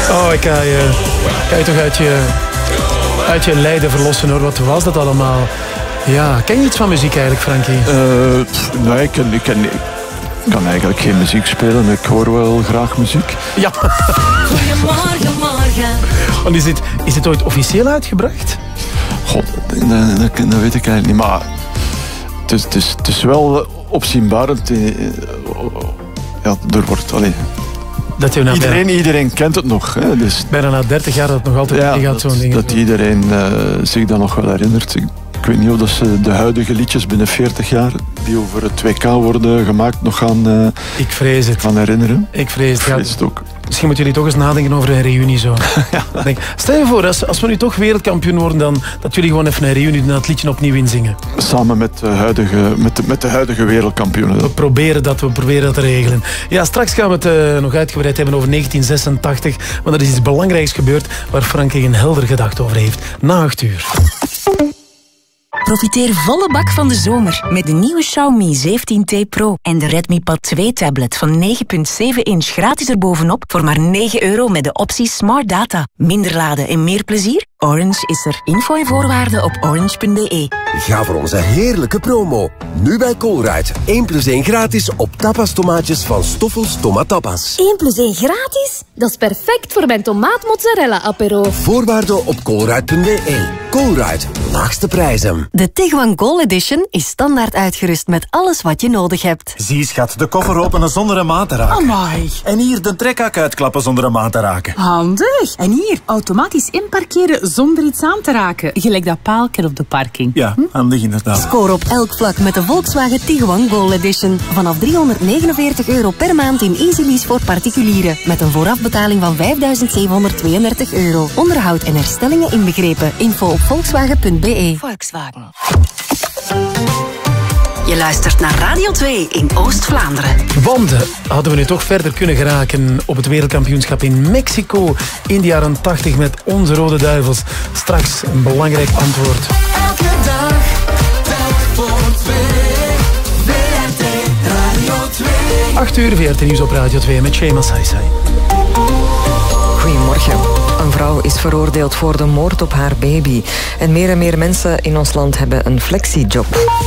Oh, ik ga je toch uit je lijden verlossen, hoor. Wat was dat allemaal? Ja, ken je iets van muziek eigenlijk, Frankie? Nee, ik kan eigenlijk geen muziek spelen, maar ik hoor wel graag muziek. Ja. Goedemorgen, morgen. Want is dit ooit officieel uitgebracht? God, dat weet ik eigenlijk niet, maar het is wel opzienbarend. Ja, er wordt... Allee. Iedereen kent het nog. Hè, dus, bijna na 30 jaar dat het nog altijd gaat, zo'n ding. Dat iedereen zich dat nog wel herinnert. Ik weet niet of dat ze de huidige liedjes binnen 40 jaar die over het WK worden gemaakt nog gaan, ik vrees het. Gaan herinneren. Ik vrees het ook. Misschien moeten jullie toch eens nadenken over een reunie zo. Ja. Stel je voor, als we nu toch wereldkampioen worden, dan dat jullie gewoon even een reunie doen en het liedje opnieuw inzingen. Samen met de huidige wereldkampioenen. We proberen dat te regelen. Ja, straks gaan we het nog uitgebreid hebben over 1986. Want er is iets belangrijks gebeurd waar Frankie een helder gedachte over heeft. Na 8 uur. Profiteer volle bak van de zomer met de nieuwe Xiaomi 17T Pro en de Redmi Pad 2 tablet van 9,7 inch gratis erbovenop voor maar €9 met de optie Smart Data. Minder laden en meer plezier? Orange is er. Info en voorwaarden op orange.be. Ga voor onze heerlijke promo. Nu bij Colruyt. 1+1 gratis op tapas tomaatjes van Stoffels Tomatapas. 1+1 gratis? Dat is perfect voor mijn tomaat-mozzarella apero. Voorwaarden op colruyt.be. Colruyt. Laagste prijzen. De Tiguan Gold Edition is standaard uitgerust met alles wat je nodig hebt. Zie schat, de koffer openen zonder een maat te raken. Amai. En hier de trekhak uitklappen zonder een maat te raken. Handig. En hier, automatisch inparkeren zonder iets aan te raken. Gelijk dat paaltje op de parking. Ja, handig inderdaad. Score op elk vlak met de Volkswagen Tiguan Gold Edition. Vanaf €349 per maand in easy lease voor particulieren. Met een voorafbetaling van €5.732. Onderhoud en herstellingen inbegrepen. Info op volkswagen.be. Volkswagen. Je luistert naar Radio 2 in Oost-Vlaanderen. Want hadden we nu toch verder kunnen geraken op het wereldkampioenschap in Mexico in de jaren 80 met onze Rode Duivels? Straks een belangrijk antwoord. Elke dag, telk voor 2. VRT Radio 2. 8 uur VRT Nieuws op Radio 2 met Shema Saisai. Goedemorgen. Een vrouw is veroordeeld voor de moord op haar baby. En meer mensen in ons land hebben een flexiejob.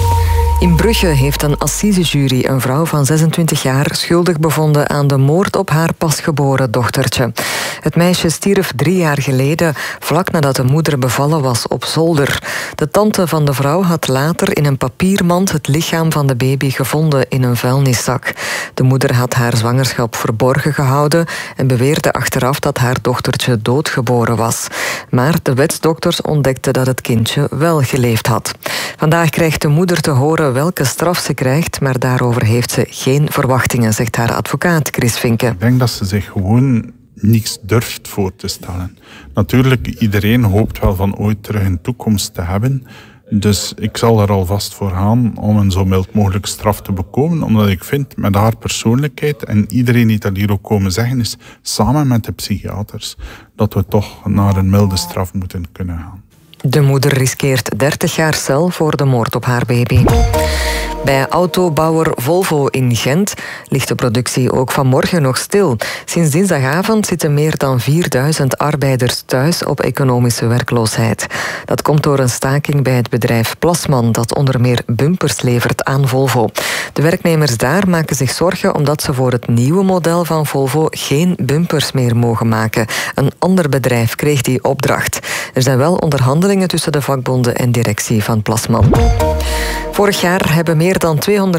In Brugge heeft een assisejury een vrouw van 26 jaar schuldig bevonden aan de moord op haar pasgeboren dochtertje. Het meisje stierf 3 jaar geleden, vlak nadat de moeder bevallen was op zolder. De tante van de vrouw had later in een papiermand het lichaam van de baby gevonden in een vuilniszak. De moeder had haar zwangerschap verborgen gehouden en beweerde achteraf dat haar dochtertje doodgeboren was. Maar de wetsdokters ontdekten dat het kindje wel geleefd had. Vandaag krijgt de moeder te horen welke straf ze krijgt, maar daarover heeft ze geen verwachtingen, zegt haar advocaat Chris Vinke. Ik denk dat ze zich gewoon niets durft voor te stellen. Natuurlijk, iedereen hoopt wel van ooit terug een toekomst te hebben. Dus ik zal er alvast voor gaan om een zo mild mogelijk straf te bekomen, omdat ik vind met haar persoonlijkheid en iedereen die dat hier ook komen zeggen is, samen met de psychiaters, dat we toch naar een milde straf moeten kunnen gaan. De moeder riskeert 30 jaar cel voor de moord op haar baby. Bij autobouwer Volvo in Gent ligt de productie ook vanmorgen nog stil. Sinds dinsdagavond zitten meer dan 4000 arbeiders thuis op economische werkloosheid. Dat komt door een staking bij het bedrijf Plasman, dat onder meer bumpers levert aan Volvo. De werknemers daar maken zich zorgen omdat ze voor het nieuwe model van Volvo geen bumpers meer mogen maken. Een ander bedrijf kreeg die opdracht. Er zijn wel onderhandelingen tussen de vakbonden en directie van Plasman. Vorig jaar hebben meer dan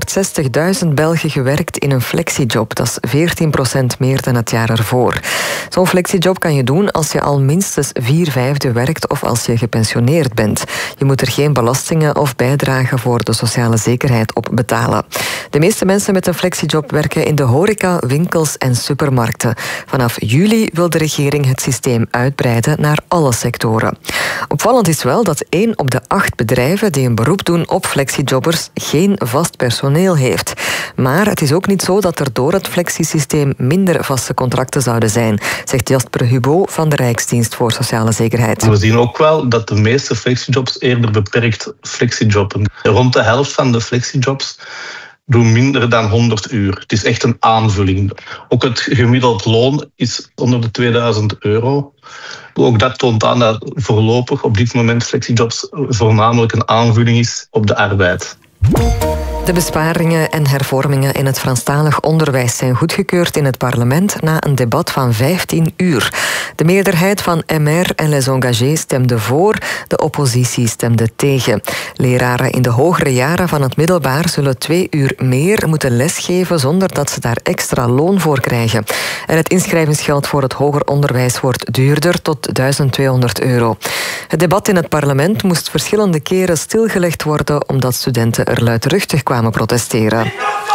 260.000 Belgen gewerkt in een flexiejob. Dat is 14% meer dan het jaar ervoor. Zo'n flexiejob kan je doen als je al minstens 4/5 werkt of als je gepensioneerd bent. Je moet er geen belastingen of bijdragen voor de sociale zekerheid op betalen. De meeste mensen met een flexiejob werken in de horeca, winkels en supermarkten. Vanaf juli wil de regering het systeem uitbreiden naar alle sectoren. Opvallend is wel dat 1 op de 8 bedrijven die een beroep doen op flexiejobbers geen vast personeel heeft. Maar het is ook niet zo dat er door het flexiesysteem minder vaste contracten zouden zijn, zegt Jasper Hubo van de Rijksdienst voor Sociale Zekerheid. We zien ook wel dat de meeste flexiejobs eerder beperkt flexijobben. Rond de helft van de flexijobs doen minder dan 100 uur. Het is echt een aanvulling. Ook het gemiddeld loon is onder de €2000. Ook dat toont aan dat voorlopig op dit moment FlexiJobs voornamelijk een aanvulling is op de arbeid. De besparingen en hervormingen in het Franstalig onderwijs zijn goedgekeurd in het parlement na een debat van 15 uur. De meerderheid van MR en Les Engagés stemde voor, de oppositie stemde tegen. Leraren in de hogere jaren van het middelbaar zullen 2 uur meer moeten lesgeven zonder dat ze daar extra loon voor krijgen. En het inschrijvingsgeld voor het hoger onderwijs wordt duurder, tot €1200. Het debat in het parlement moest verschillende keren stilgelegd worden omdat studenten er luidruchtig kwamen protesteren.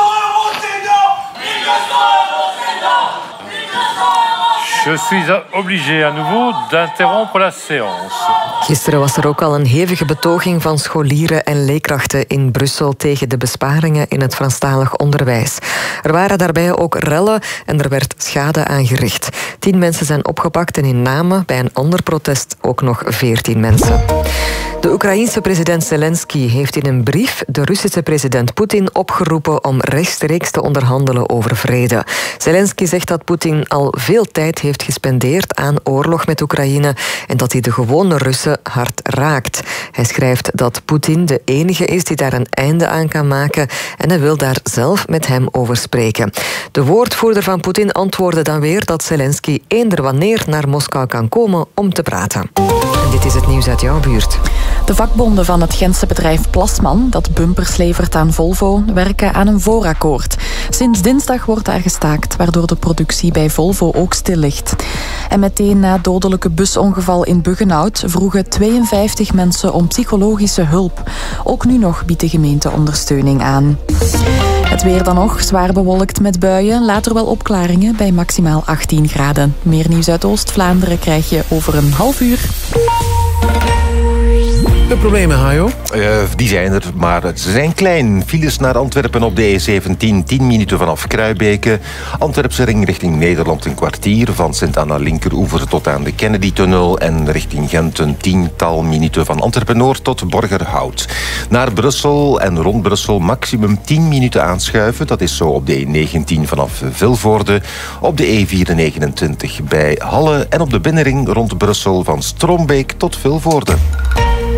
Je suis obligé à nouveau d'interrompre la séance. Gisteren was er ook al een hevige betoging van scholieren en leerkrachten in Brussel tegen de besparingen in het Franstalig onderwijs. Er waren daarbij ook rellen en er werd schade aangericht. 10 mensen zijn opgepakt en in Namen bij een ander protest ook nog 14 mensen. De Oekraïense president Zelensky heeft in een brief de Russische president Poetin opgeroepen om rechtstreeks te onderhandelen over vrede. Zelensky zegt dat Poetin al veel tijd heeft gespendeerd aan oorlog met Oekraïne en dat hij de gewone Russen hard raakt. Hij schrijft dat Poetin de enige is die daar een einde aan kan maken en hij wil daar zelf met hem over spreken. De woordvoerder van Poetin antwoordde dan weer dat Zelensky eender wanneer naar Moskou kan komen om te praten. En dit is het nieuws uit jouw buurt. De vakbonden van het Gentse bedrijf Plasman, dat bumpers levert aan Volvo, werken aan een voorakkoord. Sinds dinsdag wordt daar gestaakt, waardoor de productie bij Volvo ook stil ligt. En meteen na het dodelijke busongeval in Buggenhout vroegen 52 mensen om psychologische hulp. Ook nu nog biedt de gemeente ondersteuning aan. Het weer dan nog, zwaar bewolkt met buien, later wel opklaringen bij maximaal 18 graden. Meer nieuws uit Oost-Vlaanderen krijg je over een half uur. De problemen, Hajo? Die zijn er, maar ze zijn klein. Files naar Antwerpen op de E17, 10 minuten vanaf Kruibeke. Antwerpse ring richting Nederland een kwartier. Van Sint-Anna linkeroever tot aan de Kennedy-tunnel. En richting Gent een 10-tal minuten van Antwerpen-Noord tot Borgerhout. Naar Brussel en rond Brussel maximum 10 minuten aanschuiven. Dat is zo op de E19 vanaf Vilvoorde. Op de E429 bij Halle. En op de binnenring rond Brussel van Strombeek tot Vilvoorde.